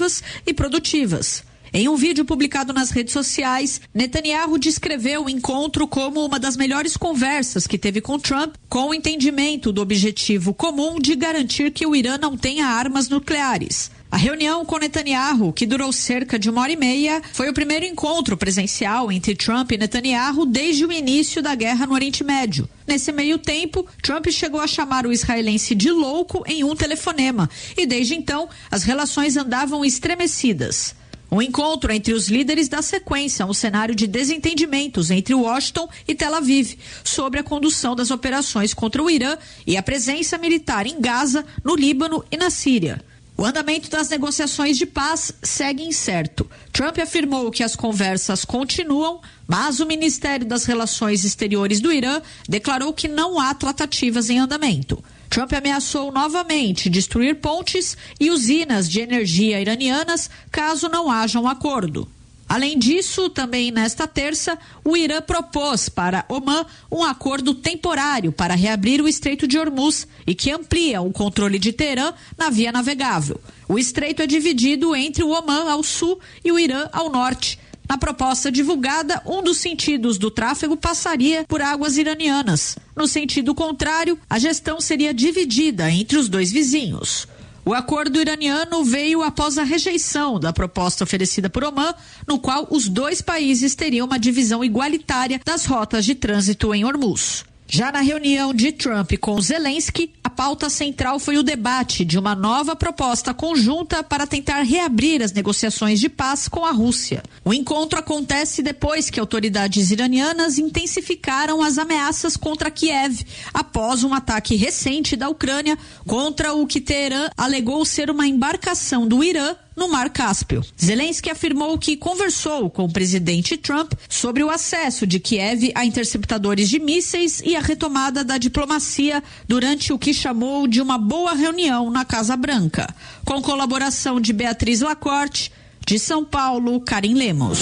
positivas e produtivas. Em um vídeo publicado nas redes sociais, Netanyahu descreveu o encontro como uma das melhores conversas que teve com Trump, com o entendimento do objetivo comum de garantir que o Irã não tenha armas nucleares. A reunião com Netanyahu, que durou cerca de 1h30, foi o primeiro encontro presencial entre Trump e Netanyahu desde o início da guerra no Oriente Médio. Nesse meio tempo, Trump chegou a chamar o israelense de louco em um telefonema e desde então as relações andavam estremecidas. Um encontro entre os líderes dá sequência a um cenário de desentendimentos entre Washington e Tel Aviv sobre a condução das operações contra o Irã e a presença militar em Gaza, no Líbano e na Síria. O andamento das negociações de paz segue incerto. Trump afirmou que as conversas continuam, mas o Ministério das Relações Exteriores do Irã declarou que não há tratativas em andamento. Trump ameaçou novamente destruir pontes e usinas de energia iranianas caso não haja um acordo. Além disso, também nesta terça, o Irã propôs para Omã um acordo temporário para reabrir o Estreito de Hormuz e que amplia o controle de Teherã na via navegável. O estreito é dividido entre o Omã ao sul e o Irã ao norte. Na proposta divulgada, um dos sentidos do tráfego passaria por águas iranianas. No sentido contrário, a gestão seria dividida entre os dois vizinhos. O acordo iraniano veio após a rejeição da proposta oferecida por Omã, no qual os dois países teriam uma divisão igualitária das rotas de trânsito em Hormuz. Já na reunião de Trump com Zelensky, a pauta central foi o debate de uma nova proposta conjunta para tentar reabrir as negociações de paz com a Rússia. O encontro acontece depois que autoridades iranianas intensificaram as ameaças contra Kiev, após um ataque recente da Ucrânia contra o que Teherã alegou ser uma embarcação do Irã no Mar Cáspio. Zelensky afirmou que conversou com o presidente Trump sobre o acesso de Kiev a interceptadores de mísseis e a retomada da diplomacia durante o que chamou de uma boa reunião na Casa Branca. Com colaboração de Beatriz Lacorte, de São Paulo, Karim Lemos.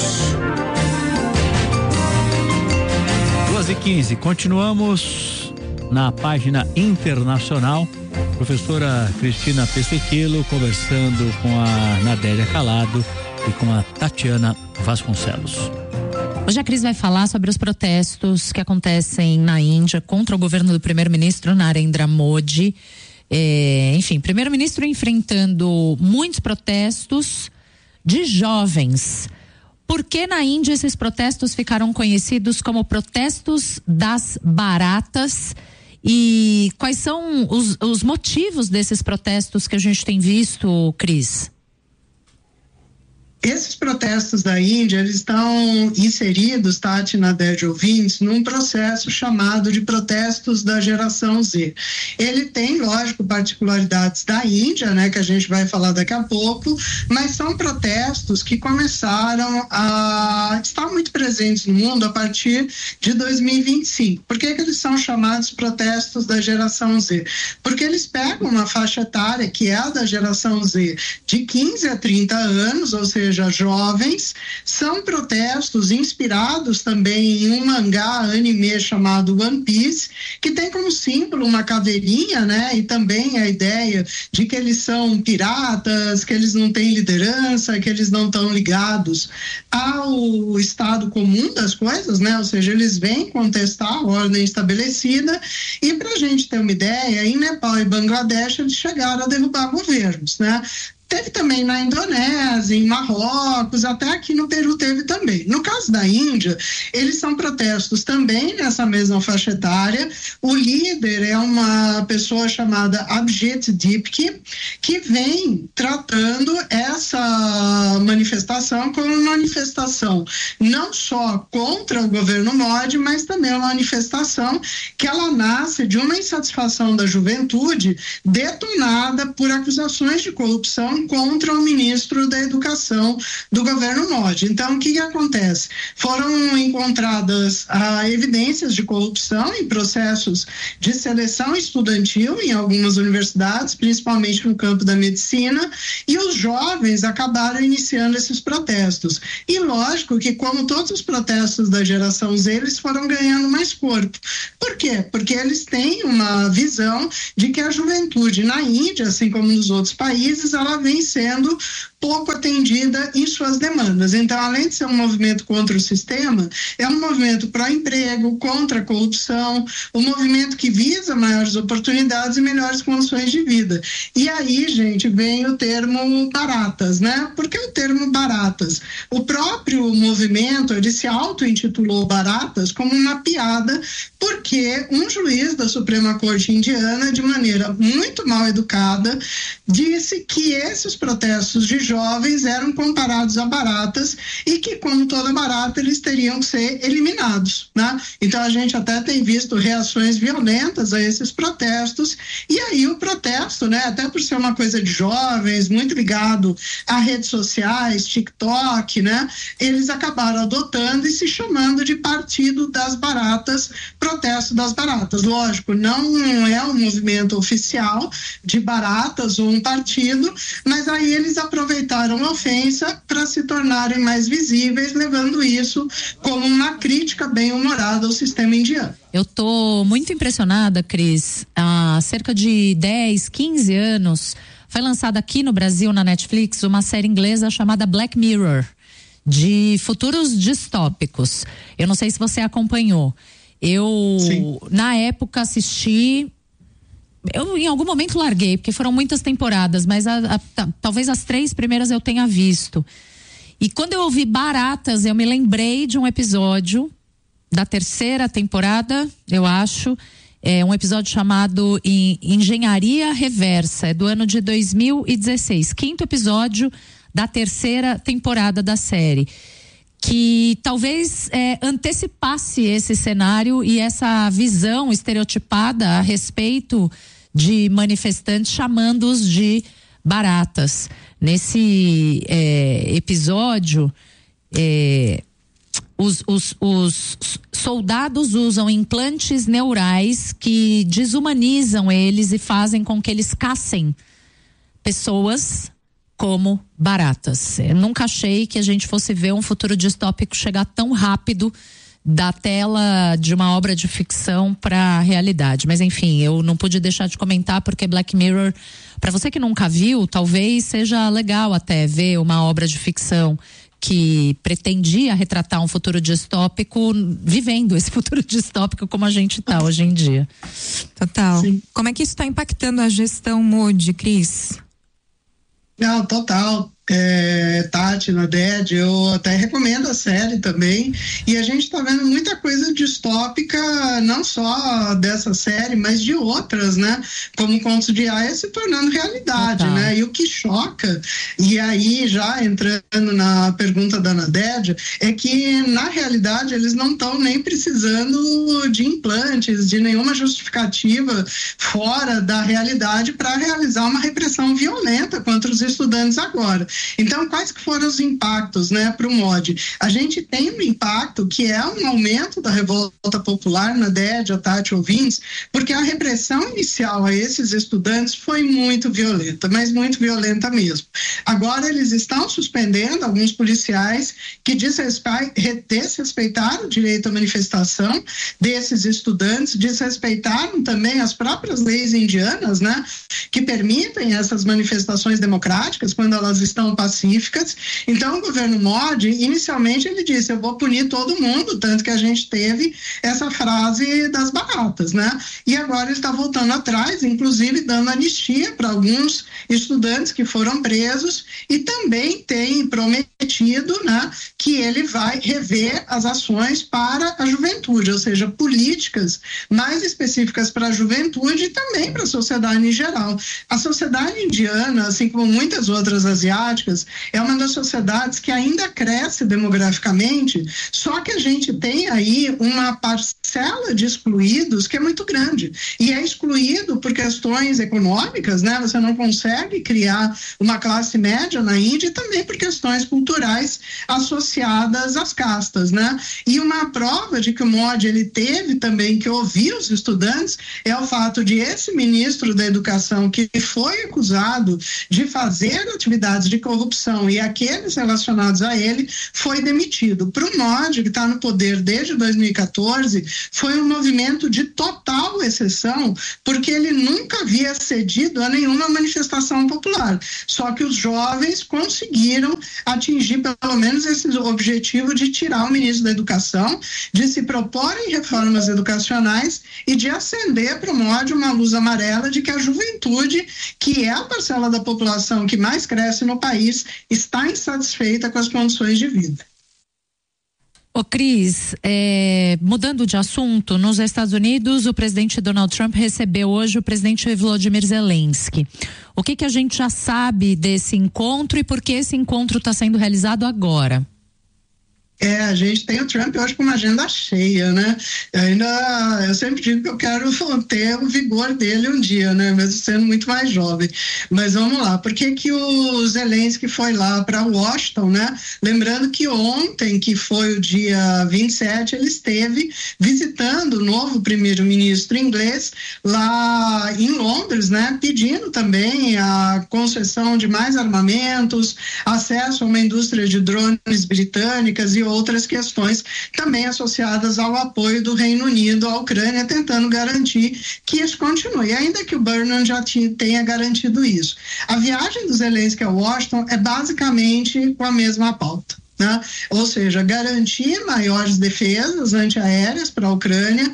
2h15, continuamos na página internacional. Professora Cristina Pessequilo conversando com a Nadélia Calado e com a Tatiana Vasconcelos. Hoje a Cris vai falar sobre os protestos que acontecem na Índia contra o governo do primeiro-ministro Narendra Modi. Enfim, primeiro-ministro enfrentando muitos protestos de jovens. Por que na Índia esses protestos ficaram conhecidos como protestos das baratas? E quais são os motivos desses protestos que a gente tem visto, Cris? Esses protestos da Índia, eles estão inseridos, Tati, Nadé de ouvintes, num processo chamado de protestos da geração Z. Ele tem, lógico, particularidades da Índia, né, que a gente vai falar daqui a pouco, mas são protestos que começaram a estar muito presentes no mundo a partir de 2025. Por que eles são chamados protestos da geração Z? Porque eles pegam uma faixa etária, que é a da geração Z, de 15 a 30 anos, ou seja, jovens. São protestos inspirados também em um mangá anime chamado One Piece, que tem como símbolo uma caveirinha, né? E também a ideia de que eles são piratas, que eles não têm liderança, que eles não estão ligados ao estado comum das coisas, né? Ou seja, eles vêm contestar a ordem estabelecida. E para a gente ter uma ideia, em Nepal e Bangladesh eles chegaram a derrubar governos, né? Teve também na Indonésia, em Marrocos, até aqui no Peru teve também. No caso da Índia, eles são protestos também nessa mesma faixa etária. O líder é uma pessoa chamada Abhijit Dipki, que vem tratando essa manifestação como uma manifestação não só contra o governo Modi, mas também uma manifestação que ela nasce de uma insatisfação da juventude detonada por acusações de corrupção contra o ministro da Educação do governo Modi. Então, o que acontece? Foram encontradas evidências de corrupção em processos de seleção estudantil em algumas universidades, principalmente no campo da medicina, e os jovens acabaram iniciando esses protestos. E lógico que, como todos os protestos da geração Z, eles foram ganhando mais corpo. Por quê? Porque eles têm uma visão de que a juventude na Índia, assim como nos outros países, ela vem sendo pouco atendida em suas demandas. Então, além de ser um movimento contra o sistema, é um movimento pró-emprego, contra a corrupção, um movimento que visa maiores oportunidades e melhores condições de vida. E aí, gente, vem o termo baratas, né? Por que o termo baratas? O próprio movimento, ele se auto-intitulou Baratas como uma piada, porque um juiz da Suprema Corte indiana, de maneira muito mal educada, disse que esses protestos de jovens eram comparados a baratas e que, como toda barata, eles teriam que ser eliminados, né? Então a gente até tem visto reações violentas a esses protestos, e aí o protesto, né, até por ser uma coisa de jovens, muito ligado a redes sociais, TikTok, né, eles acabaram adotando e se chamando de Partido das Baratas, Protesto das Baratas. Lógico, não é um movimento oficial de baratas ou um partido, mas aí eles aproveitaram a ofensa para se tornarem mais visíveis, levando isso como uma crítica bem-humorada ao sistema indiano. Eu tô muito impressionada, Cris. Há cerca de 10, 15 anos, foi lançada aqui no Brasil, na Netflix, uma série inglesa chamada Black Mirror, de futuros distópicos. Eu não sei se você acompanhou. Eu, na época, assisti. Eu, em algum momento, larguei, porque foram muitas temporadas, mas talvez as 3 primeiras eu tenha visto. E quando eu ouvi Baratas, eu me lembrei de um episódio da 3ª temporada, eu acho, um episódio chamado Engenharia Reversa, é do ano de 2016, 5º episódio da 3ª temporada da série, que talvez antecipasse esse cenário e essa visão estereotipada a respeito de manifestantes, chamando-os de baratas. Nesse episódio, os soldados usam implantes neurais que desumanizam eles e fazem com que eles caçem pessoas como baratas. Eu nunca achei que a gente fosse ver um futuro distópico chegar tão rápido da tela de uma obra de ficção para a realidade. Mas enfim, eu não pude deixar de comentar porque Black Mirror, para você que nunca viu, talvez seja legal até ver uma obra de ficção que pretendia retratar um futuro distópico, vivendo esse futuro distópico como a gente está hoje em dia. Total. Sim. Como é que isso está impactando a gestão Modi, Cris? Não, total. Tati, Naded, eu até recomendo a série também, e a gente está vendo muita coisa distópica, não só dessa série, mas de outras, né, como Contos de Aia se tornando realidade, Total. né, e o que choca, e aí já entrando na pergunta da Naded, é que na realidade eles não estão nem precisando de implantes, de nenhuma justificativa fora da realidade para realizar uma repressão violenta contra os estudantes agora. Então, quais que foram os impactos, né, para o Modi? A gente tem um impacto que é um aumento da revolta popular, na DED, a Tati ouvintes, porque a repressão inicial a esses estudantes foi muito violenta, mas muito violenta mesmo. Agora eles estão suspendendo alguns policiais que desrespeitaram o direito à manifestação desses estudantes, desrespeitaram também as próprias leis indianas, né, que permitem essas manifestações democráticas quando elas estão pacíficas. Então o governo Modi, inicialmente ele disse, eu vou punir todo mundo, tanto que a gente teve essa frase das baratas, né? E agora ele está voltando atrás, inclusive dando anistia para alguns estudantes que foram presos, e também tem prometido, né, que ele vai rever as ações para a juventude, ou seja, políticas mais específicas para a juventude e também para a sociedade em geral. A sociedade indiana, assim como muitas outras asiáticas, é uma das sociedades que ainda cresce demograficamente, só que a gente tem aí uma parcela de excluídos que é muito grande, e é excluído por questões econômicas, né? Você não consegue criar uma classe média na Índia, e também por questões culturais associadas às castas, né? E uma prova de que o Modi ele teve também que ouvir os estudantes é o fato de esse ministro da Educação, que foi acusado de fazer atividades de corrupção, e aquele aqueles relacionados a ele, foi demitido. Para o Modi, que está no poder desde 2014, foi um movimento de total exceção, porque ele nunca havia cedido a nenhuma manifestação popular. Só que os jovens conseguiram atingir pelo menos esse objetivo de tirar o ministro da Educação, de se proporem reformas educacionais e de acender para o Modi uma luz amarela de que a juventude, que é a parcela da população que mais cresce no país, está insatisfeita com as condições de vida. Ô Cris, mudando de assunto, nos Estados Unidos o presidente Donald Trump recebeu hoje o presidente Volodymyr Zelensky. O que a gente já sabe desse encontro e por que esse encontro está sendo realizado agora? A gente tem o Trump hoje com uma agenda cheia, né? Eu sempre digo que eu quero ter o vigor dele um dia, né? Mesmo sendo muito mais jovem. Mas vamos lá, por que o Zelensky foi lá para Washington, né? Lembrando que ontem, que foi o dia 27, ele esteve visitando o novo primeiro-ministro inglês lá em Londres, né? Pedindo também a concessão de mais armamentos, acesso a uma indústria de drones britânicas e outras questões também associadas ao apoio do Reino Unido à Ucrânia, tentando garantir que isso continue, ainda que o Burnham já tenha garantido isso. A viagem do Zelensky a Washington é basicamente com a mesma pauta, né? Ou seja, garantir maiores defesas antiaéreas para a Ucrânia,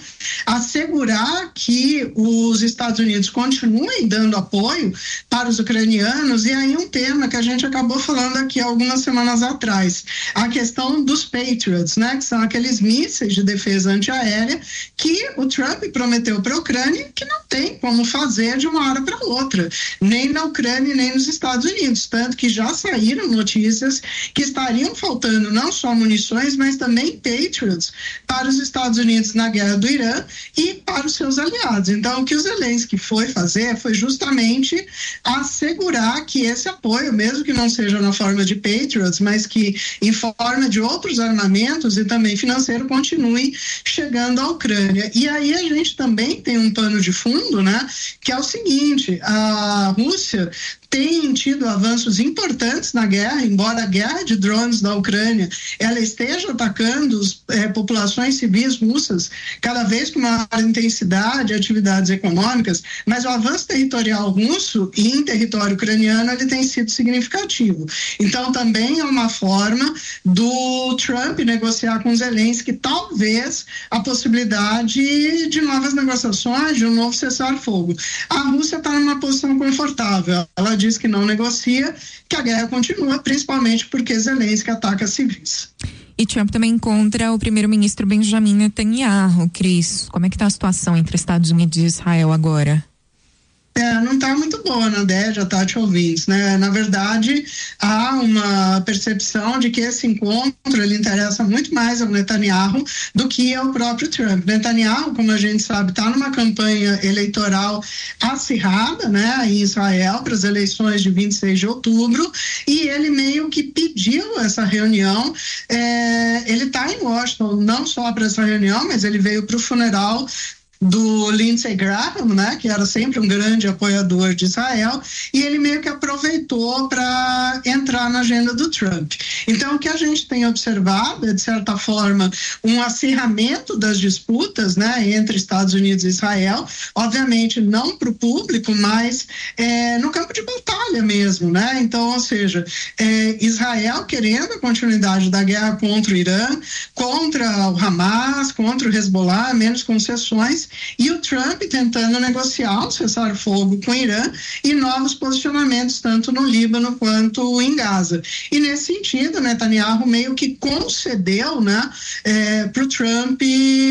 assegurar que os Estados Unidos continuem dando apoio para os ucranianos, e aí um tema que a gente acabou falando aqui algumas semanas atrás, a questão dos Patriots, né? Que são aqueles mísseis de defesa antiaérea que o Trump prometeu para a Ucrânia, que não tem como fazer de uma hora para outra, nem na Ucrânia nem nos Estados Unidos, tanto que já saíram notícias que estariam faltando não só munições, mas também Patriots para os Estados Unidos na guerra do Irã e para os seus aliados. Então, o que o Zelensky foi fazer foi justamente assegurar que esse apoio, mesmo que não seja na forma de Patriots, mas que em forma de outros armamentos e também financeiro, continue chegando à Ucrânia. E aí a gente também tem um pano de fundo, né, que é o seguinte: a Rússia tem tido avanços importantes na guerra, embora a guerra de drones da Ucrânia ela esteja atacando populações civis russas cada vez com maior intensidade, atividades econômicas, mas o avanço territorial russo e em território ucraniano ele tem sido significativo. Então também é uma forma do Trump negociar com Zelensky talvez a possibilidade de novas negociações, de um novo cessar-fogo. A Rússia está numa posição confortável, ela diz que não negocia, que a guerra continua, principalmente porque Zelensky ataca civis. E Trump também encontra o primeiro-ministro Benjamin Netanyahu. Cris, como é que está a situação entre Estados Unidos e Israel agora? Não está muito boa, Nadélia, Tati ouvintes, né? Na verdade, há uma percepção de que esse encontro ele interessa muito mais ao Netanyahu do que ao próprio Trump. Netanyahu, como a gente sabe, está numa campanha eleitoral acirrada, né, em Israel para as eleições de 26 de outubro, e ele meio que pediu essa reunião. Ele está em Washington não só para essa reunião, mas ele veio para o funeral do Lindsey Graham, né, que era sempre um grande apoiador de Israel, e ele meio que aproveitou para entrar na agenda do Trump. Então, o que a gente tem observado é, de certa forma, um acirramento das disputas, né, entre Estados Unidos e Israel, obviamente não para o público, mas no campo de batalha mesmo, né? Então, ou seja, Israel querendo a continuidade da guerra contra o Irã, contra o Hamas, contra o Hezbollah, menos concessões, e o Trump tentando negociar um cessar-fogo com o Irã e novos posicionamentos tanto no Líbano quanto em Gaza. E nesse sentido, Netanyahu meio que concedeu, né, para o Trump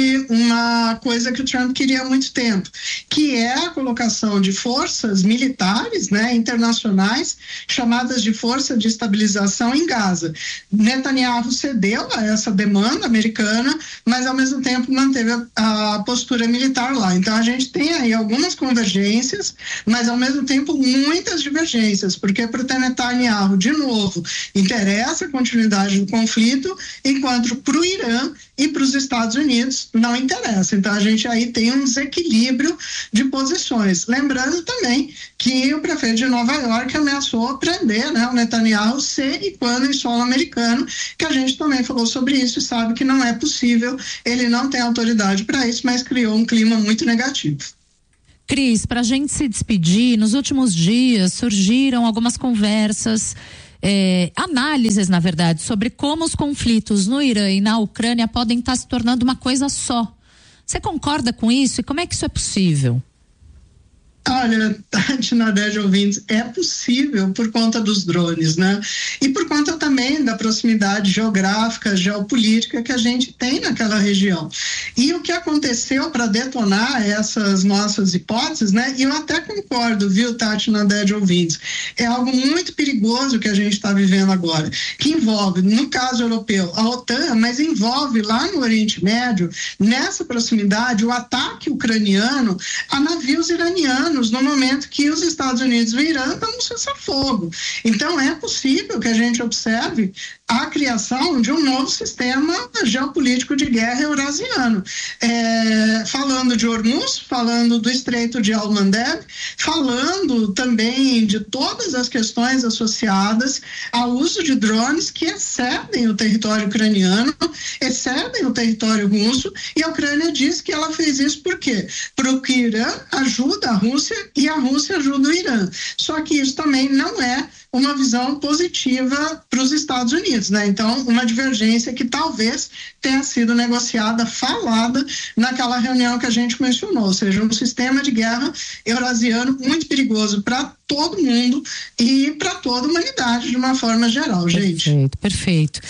uma coisa que o Trump queria há muito tempo, que é a colocação de forças militares, né, internacionais, chamadas de Força de Estabilização em Gaza. Netanyahu cedeu a essa demanda americana, mas ao mesmo tempo manteve a postura militar lá. Então a gente tem aí algumas convergências, mas ao mesmo tempo muitas divergências, porque para o Netanyahu, de novo, interessa continuidade do conflito, enquanto para o Irã e para os Estados Unidos não interessa. Então a gente aí tem um desequilíbrio de posições. Lembrando também que o prefeito de Nova York ameaçou prender, né, o Netanyahu se e quando em solo americano, que a gente também falou sobre isso e sabe que não é possível, ele não tem autoridade para isso, mas criou um clima muito negativo. Cris, para a gente se despedir, nos últimos dias surgiram algumas conversas, análises, na verdade, sobre como os conflitos no Irã e na Ucrânia podem estar se tornando uma coisa só. Você concorda com isso e como é que isso é possível? Olha, Tati, Nadege, ouvintes, é possível por conta dos drones, né? E por conta também da proximidade geográfica, geopolítica que a gente tem naquela região. E o que aconteceu para detonar essas nossas hipóteses, né? E eu até concordo, viu, Tati, Nadege, ouvintes, é algo muito perigoso que a gente está vivendo agora, que envolve, no caso europeu, a OTAN, mas envolve lá no Oriente Médio, nessa proximidade, o ataque ucraniano a navios iranianos, no momento que os Estados Unidos e o Irã estão no cessar-fogo. Então, é possível que a gente observe a criação de um novo sistema geopolítico de guerra eurasiano. Falando de Hormuz, falando do Estreito de Al-Mandeb, falando também de todas as questões associadas ao uso de drones que excedem o território ucraniano, excedem o território russo, e a Ucrânia diz que ela fez isso por quê? Porque o Irã ajuda a Rússia e a Rússia ajuda o Irã. Só que isso também não é uma visão positiva para os Estados Unidos, né? Então, uma divergência que talvez tenha sido negociada, falada naquela reunião que a gente mencionou, ou seja, um sistema de guerra eurasiano muito perigoso para todo mundo e para toda a humanidade de uma forma geral, gente. Perfeito.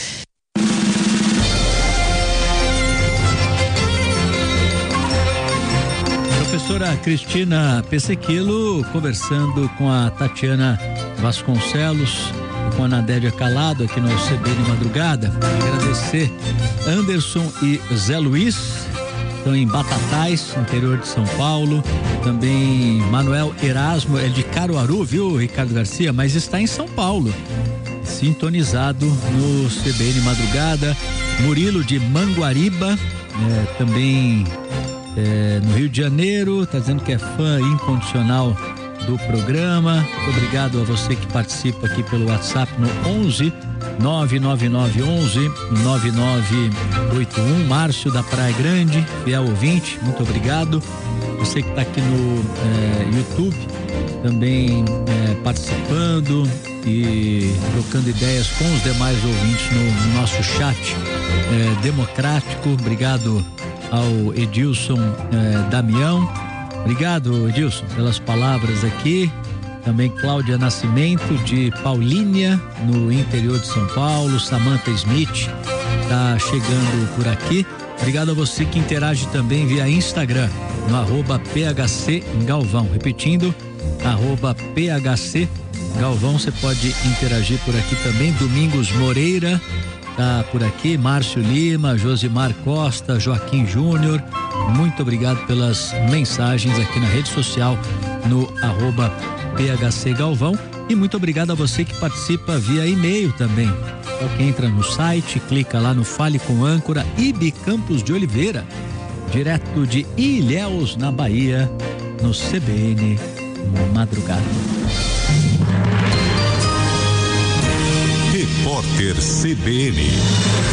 Professora Cristina Pessequilo conversando com a Tatiana Vasconcelos e com a Nadédia Calado aqui no CBN Madrugada. Agradecer Anderson e Zé Luiz, estão em Batatais, interior de São Paulo. Também Manuel Erasmo, é de Caruaru, viu, Ricardo Garcia, mas está em São Paulo, sintonizado no CBN Madrugada. Murilo de Manguariba, também no Rio de Janeiro, está dizendo que é fã incondicional do programa. Muito obrigado a você que participa aqui pelo WhatsApp no 11 99911 9981. Márcio da Praia Grande, fiel ouvinte, muito obrigado. Você que está aqui no YouTube também participando e trocando ideias com os demais ouvintes no nosso chat democrático. Obrigado ao Edilson Damião. Obrigado, Edilson, pelas palavras aqui. Também Cláudia Nascimento, de Paulínia, no interior de São Paulo. Samantha Smith tá chegando por aqui. Obrigado a você que interage também via Instagram, no @PHC Galvão. Repetindo, @PHC Galvão. Você pode interagir por aqui também. Domingos Moreira tá por aqui, Márcio Lima, Josimar Costa, Joaquim Júnior. Muito obrigado pelas mensagens aqui na rede social, no @PHC Galvão. E muito obrigado a você que participa via e-mail também. Só que entra no site, clica lá no Fale com Âncora, Ibe Campos de Oliveira, direto de Ilhéus, na Bahia, no CBN Madrugada. Repórter CBN.